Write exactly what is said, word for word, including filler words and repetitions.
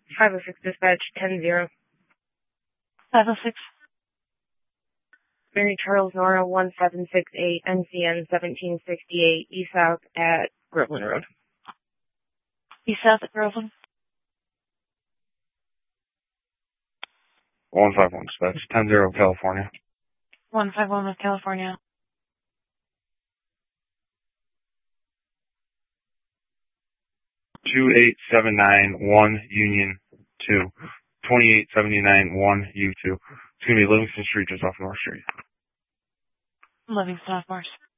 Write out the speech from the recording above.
five oh six dispatch, ten zero. five oh six. Mary Charles Nora one seven six eight, N C N seventeen sixty-eight, east south at Groveland Road. East south at Groveland. one five one dispatch, ten zero California. one five one with California. two eight seven nine one Union two. twenty-eight seventy-nine one U two. It's going to be Livingston Street just off North Street. Livingston off North.